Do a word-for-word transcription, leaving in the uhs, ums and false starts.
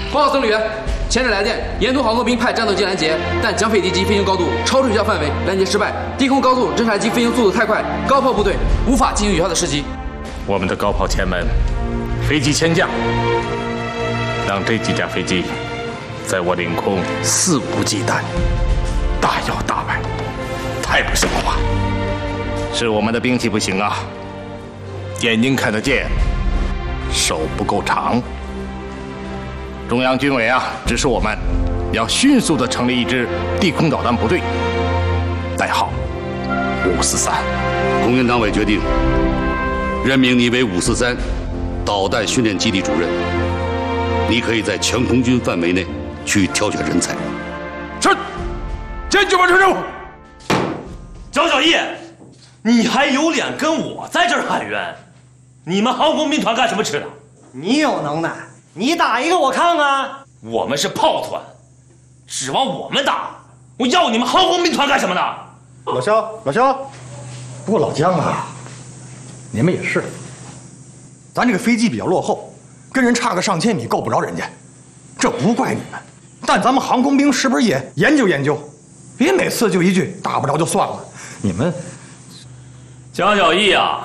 报告孙旅员，前者来电，沿途航空兵派战斗机拦截，但蒋匪敌机飞行高度超出有效范围，拦截失败。低空高度侦察机飞行速度太快，高炮部队无法进行有效的射击。 我们的高炮前门，飞机迁降，让这几架飞机在我领空肆无忌惮，大摇大摆，太不像话。是我们的兵器不行啊，眼睛看得见，手不够长。中央军委啊，指示我们要迅速地成立一支地空导弹部队，代号五四三。 空军党委决定任命你为五四三导弹训练基地主任，你可以在全空军范围内去挑选人才。 是，坚决完成任务。 张小义，你还有脸跟我在这儿喊冤？你们航空兵团干什么吃的？ 你有能耐，你打一个我看看。 我们是炮团，指望我们打，我要你们航空兵团干什么呢？ 老肖，老肖，不过老姜啊，你们也是，咱这个飞机比较落后，跟人差个上千米够不着人家，这不怪你们，但咱们航空兵是不是也研究研究？别每次就一句打不着就算了，你们。 江小义啊，